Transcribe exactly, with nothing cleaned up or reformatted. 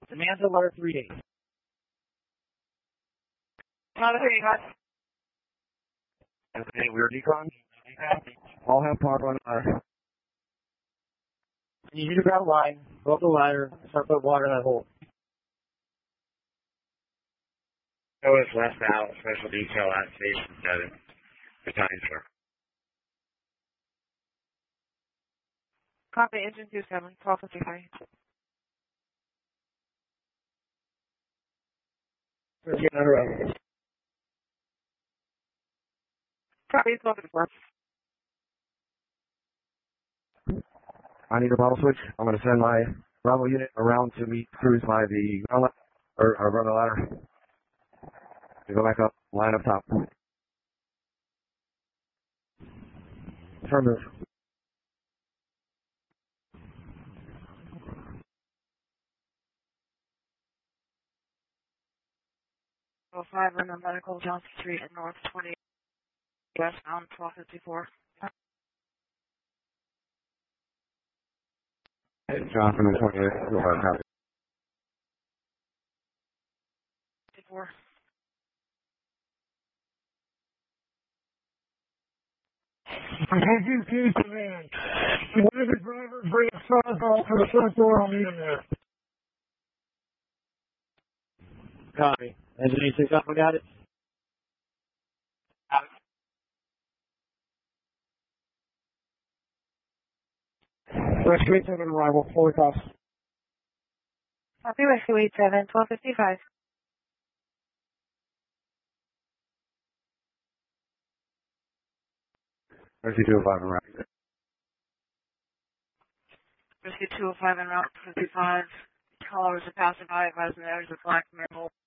Demand alert three eight. Not a three, hot. Okay, we're decon. All have power on our. You need to grab a line, go up the ladder, start putting water in that hole. O S left out, special detail at station seven. Good time, sir. Copy, engine two seven, twelve fifty-three. We're getting on the road. Copy, twelve fifty-four. I need a bottle switch. I'm going to send my Bravo unit around to meet crews by the ground ladder, or, or run the ladder. To go back up, line up top. Affirmative. oh five, in the medical, Johnson Street, and North twenty, westbound, twelve fifty-four. Hey, Johnson and twenty-eight. Go ahead, copy. fifty-four. Engine two command. One of the drivers bring a front ball to the front door. I'll meet him there. Copy. Engine eight six up, I got it. Rescue eight seven arrival, fully cross. Copy, Rescue eight seven, twelve fifty-five. Rescue two oh five and route. Rescue two oh five en route fifty-five. Callers are passing by, advising there's a black male